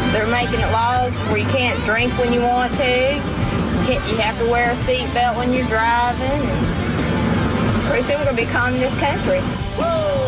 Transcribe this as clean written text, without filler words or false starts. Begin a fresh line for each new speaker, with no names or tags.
They're making it laws where you can't drink when you want to. You have to wear a seatbelt when you're driving. And pretty soon we're going to be calling this country.